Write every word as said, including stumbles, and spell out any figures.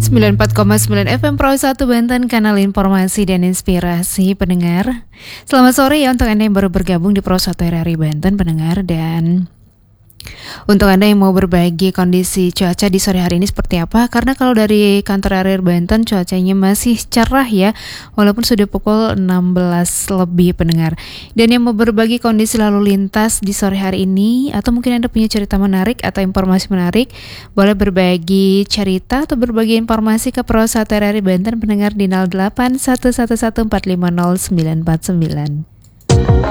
sembilan puluh empat koma sembilan F M Pro satu Banten, kanal informasi dan inspirasi pendengar. Selamat sore ya untuk Anda yang baru bergabung di Pro satu R R I Banten pendengar, dan untuk Anda yang mau berbagi kondisi cuaca di sore hari ini seperti apa. Karena kalau dari kantor R R I Banten cuacanya masih cerah ya, walaupun sudah pukul enam belas lebih pendengar. Dan yang mau berbagi kondisi lalu lintas di sore hari ini, atau mungkin Anda punya cerita menarik atau informasi menarik, boleh berbagi cerita atau berbagi informasi ke Pro satu R R I Banten pendengar di nol delapan satu satu satu empat lima nol sembilan empat sembilan.